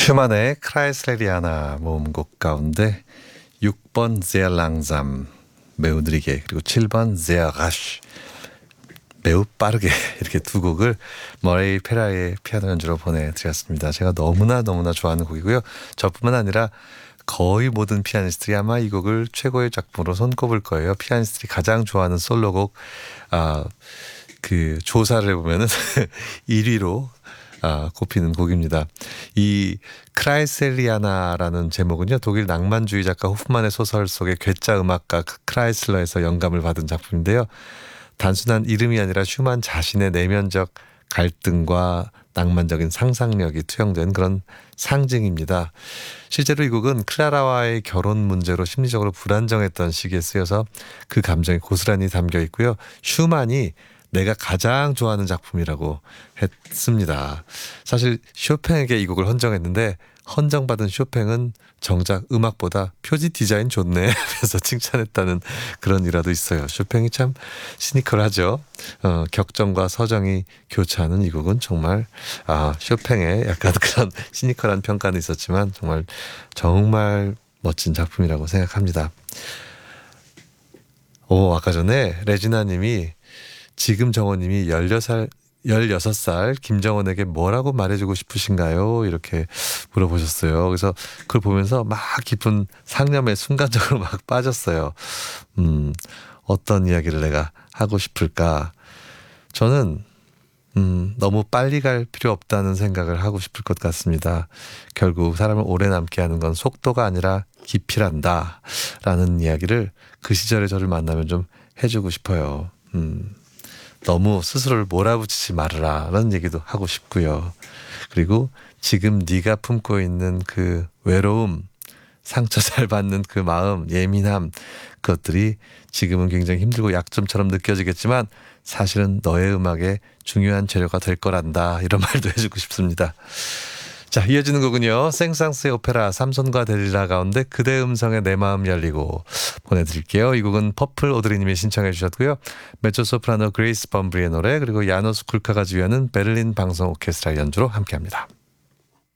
슈만의 크라이슬레리아나 모음곡 가운데 6번 Sehr langsam 매우 느리게, 그리고 7번 Sehr rasch 매우 빠르게, 이렇게 두 곡을 머레이 페라의 피아노 연주로 보내드렸습니다. 제가 너무나 좋아하는 곡이고요. 저뿐만 아니라 거의 모든 피아니스트들이 아마 이 곡을 최고의 작품으로 손꼽을 거예요. 피아니스트들이 가장 좋아하는 솔로곡, 그 조사를 해보면은 1위로 꼽히는 곡입니다. 이 크라이셀리아나라는 제목은요, 독일 낭만주의 작가 호프만의 소설 속의 괴짜 음악가 크라이슬러에서 영감을 받은 작품인데요. 단순한 이름이 아니라 슈만 자신의 내면적 갈등과 낭만적인 상상력이 투영된 그런 상징입니다. 실제로 이 곡은 클라라와의 결혼 문제로 심리적으로 불안정했던 시기에 쓰여서 그 감정이 고스란히 담겨 있고요. 슈만이 내가 가장 좋아하는 작품이라고 했습니다. 사실 쇼팽에게 이 곡을 헌정했는데, 헌정받은 쇼팽은 정작 음악보다 표지 디자인 좋네 하면서 칭찬했다는 그런 일화도 있어요. 쇼팽이 참 시니컬하죠. 격정과 서정이 교차하는 이 곡은 정말 쇼팽의 약간 그런 시니컬한 평가는 있었지만 정말 멋진 작품이라고 생각합니다. 아까 전에 레지나 님이 지금 정호님이 16살 김정원에게 뭐라고 말해주고 싶으신가요? 이렇게 물어보셨어요. 그래서 그걸 보면서 막 깊은 상념에 순간적으로 막 빠졌어요. 어떤 이야기를 내가 하고 싶을까? 저는 너무 빨리 갈 필요 없다는 생각을 하고 싶을 것 같습니다. 결국 사람을 오래 남게 하는 건 속도가 아니라 깊이란다 라는 이야기를 그 시절에 저를 만나면 좀 해주고 싶어요. 너무 스스로를 몰아붙이지 말아라 라는 얘기도 하고 싶고요. 그리고 지금 네가 품고 있는 그 외로움, 상처 잘 받는 그 마음, 예민함, 그것들이 지금은 굉장히 힘들고 약점처럼 느껴지겠지만 사실은 너의 음악의 중요한 재료가 될 거란다, 이런 말도 해주고 싶습니다. 자, 이어지는 곡은요, 생상스의 오페라 삼손과 델릴라 가운데 그대 음성에 내 마음 열리고 보내드릴게요. 이 곡은 퍼플 오드리님이 신청해 주셨고요. 메조소프라노 그레이스 범브리의 노래, 그리고 야노스 쿨카가 지휘하는 베를린 방송 오케스트라 연주로 함께합니다.